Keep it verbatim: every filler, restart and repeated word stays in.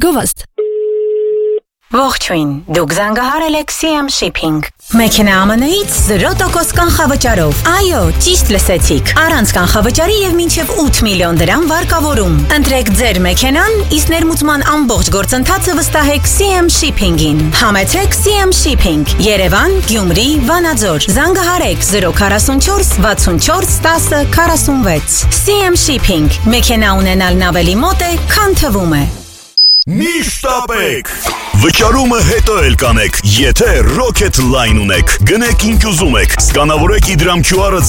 Գովաստ Ողջույն, դուք զանգահարել եք C M Shipping. Մեքենա Ա Մ Ն-ից zero տոկոս կանխավճարով. Այո, ճիշտ լսեցիք. Առանց կանխավճարի եւ մինչեւ ութ միլիոն դրամ վարկավորում. Ընտրեք ձեր մեքենան, իսկ ներմուծման ամբողջ գործընթացը վստահեք C M Shipping-ին. Համեցեք C M Shipping. Երևան, Գյումրի, Վանաձոր. Զանգահարեք zero forty-four sixty-four ten forty-six. C M Shipping. Մեքենա ունենալն ավելի մոտ է, քան թվում է. Նիշտապեք! Վճարումը հետո էլ կանեք, եթե Rocket Line ունեք, գնեք ինք ուզում եք, սկանավորեք իդրամ Q R-ը